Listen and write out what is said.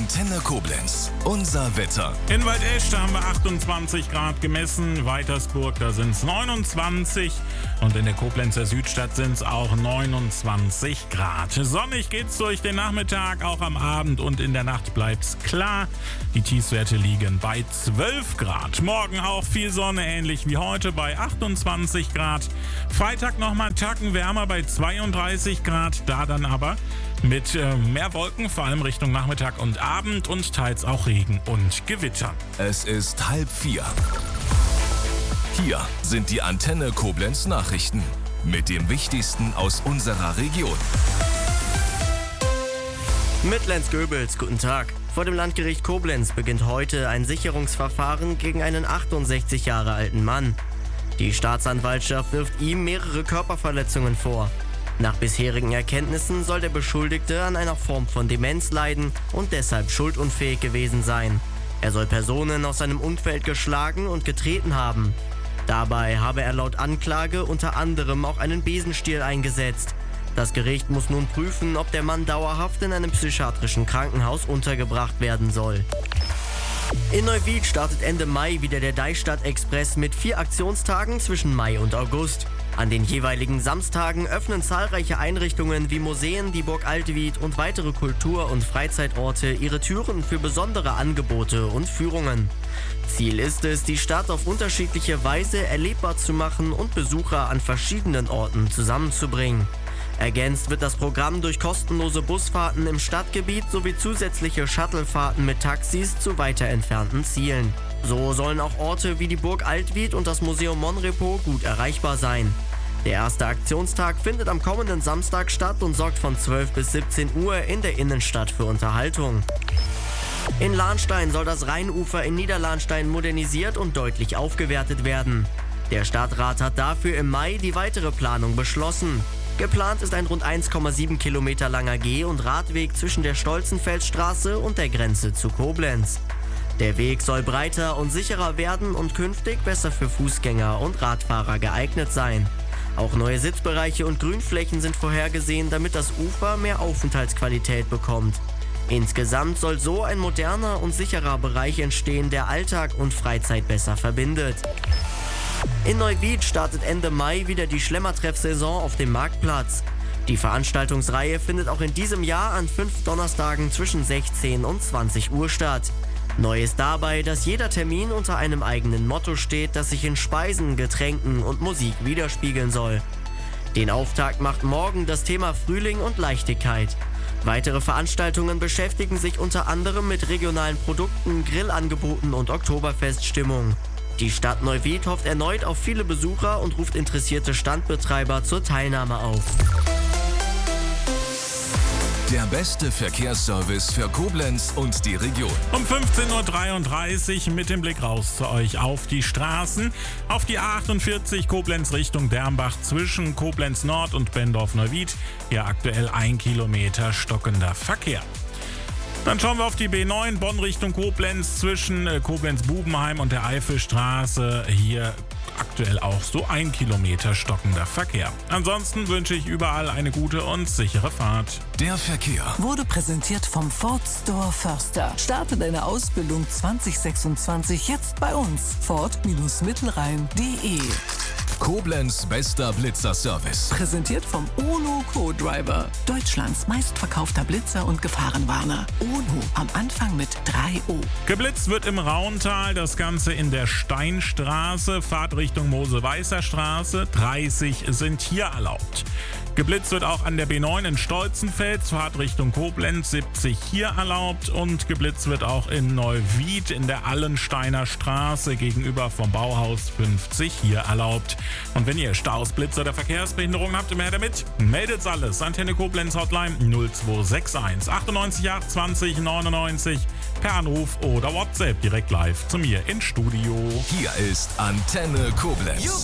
Antenne Koblenz. Unser Wetter. In Waldesch, da haben wir 28 Grad gemessen. Weitersburg, da sind es 29. Und in der Koblenzer Südstadt sind es auch 29 Grad. Sonnig geht's durch den Nachmittag, auch am Abend und in der Nacht bleibt's klar. Die Tiefstwerte liegen bei 12 Grad. Morgen auch viel Sonne, ähnlich wie heute bei 28 Grad. Freitag nochmal einen Tacken wärmer bei 32 Grad. Da dann aber mit mehr Wolken, vor allem Richtung Nachmittag und Abend und teils auch Regen und Gewitter. Es ist 3:30. Hier sind die Antenne Koblenz Nachrichten mit dem Wichtigsten aus unserer Region. Mit Lenz Goebels, guten Tag. Vor dem Landgericht Koblenz beginnt heute ein Sicherungsverfahren gegen einen 68 Jahre alten Mann. Die Staatsanwaltschaft wirft ihm mehrere Körperverletzungen vor. Nach bisherigen Erkenntnissen soll der Beschuldigte an einer Form von Demenz leiden und deshalb schuldunfähig gewesen sein. Er soll Personen aus seinem Umfeld geschlagen und getreten haben. Dabei habe er laut Anklage unter anderem auch einen Besenstiel eingesetzt. Das Gericht muss nun prüfen, ob der Mann dauerhaft in einem psychiatrischen Krankenhaus untergebracht werden soll. In Neuwied startet Ende Mai wieder der Deichstadt-Express mit 4 Aktionstagen zwischen Mai und August. An den jeweiligen Samstagen öffnen zahlreiche Einrichtungen wie Museen, die Burg Altwied und weitere Kultur- und Freizeitorte ihre Türen für besondere Angebote und Führungen. Ziel ist es, die Stadt auf unterschiedliche Weise erlebbar zu machen und Besucher an verschiedenen Orten zusammenzubringen. Ergänzt wird das Programm durch kostenlose Busfahrten im Stadtgebiet sowie zusätzliche Shuttlefahrten mit Taxis zu weiter entfernten Zielen. So sollen auch Orte wie die Burg Altwied und das Museum Monrepo gut erreichbar sein. Der erste Aktionstag findet am kommenden Samstag statt und sorgt von 12 bis 17 Uhr in der Innenstadt für Unterhaltung. In Lahnstein soll das Rheinufer in Niederlahnstein modernisiert und deutlich aufgewertet werden. Der Stadtrat hat dafür im Mai die weitere Planung beschlossen. Geplant ist ein rund 1,7 Kilometer langer Geh- und Radweg zwischen der Stolzenfelsstraße und der Grenze zu Koblenz. Der Weg soll breiter und sicherer werden und künftig besser für Fußgänger und Radfahrer geeignet sein. Auch neue Sitzbereiche und Grünflächen sind vorhergesehen, damit das Ufer mehr Aufenthaltsqualität bekommt. Insgesamt soll so ein moderner und sicherer Bereich entstehen, der Alltag und Freizeit besser verbindet. In Neuwied startet Ende Mai wieder die Schlemmertreff-Saison auf dem Marktplatz. Die Veranstaltungsreihe findet auch in diesem Jahr an 5 Donnerstagen zwischen 16 und 20 Uhr statt. Neu ist dabei, dass jeder Termin unter einem eigenen Motto steht, das sich in Speisen, Getränken und Musik widerspiegeln soll. Den Auftakt macht morgen das Thema Frühling und Leichtigkeit. Weitere Veranstaltungen beschäftigen sich unter anderem mit regionalen Produkten, Grillangeboten und Oktoberfeststimmung. Die Stadt Neuwied hofft erneut auf viele Besucher und ruft interessierte Standbetreiber zur Teilnahme auf. Der beste Verkehrsservice für Koblenz und die Region. Um 15:33 Uhr mit dem Blick raus zu euch auf die Straßen. Auf die A48 Koblenz Richtung Dermbach zwischen Koblenz Nord und Bendorf-Neuwied. Hier aktuell 1 Kilometer stockender Verkehr. Dann schauen wir auf die B9 Bonn Richtung Koblenz zwischen Koblenz-Bubenheim und der Eifelstraße. Hier aktuell auch so 1 Kilometer stockender Verkehr. Ansonsten wünsche ich überall eine gute und sichere Fahrt. Der Verkehr wurde präsentiert vom Ford Store Förster. Starte deine Ausbildung 2026 jetzt bei uns. Ford-Mittelrhein.de. Koblenz bester Blitzer-Service. Präsentiert vom Ono Co-Driver. Deutschlands meistverkaufter Blitzer und Gefahrenwarner. Ono am Anfang mit 3 O. Geblitzt wird im Rauntal, das Ganze in der Steinstraße, Fahrtrichtung Mose-Weißer Straße, 30 sind hier erlaubt. Geblitzt wird auch an der B9 in Stolzenfeld, Fahrtrichtung Koblenz, 70 hier erlaubt und geblitzt wird auch in Neuwied in der Allensteiner Straße gegenüber vom Bauhaus, 50 hier erlaubt. Und wenn ihr Staus, Blitzer oder Verkehrsbehinderungen habt, immer her damit, meldet's alles. Antenne Koblenz Hotline 0261 98 8 20 99 per Anruf oder WhatsApp direkt live zu mir ins Studio. Hier ist Antenne Koblenz.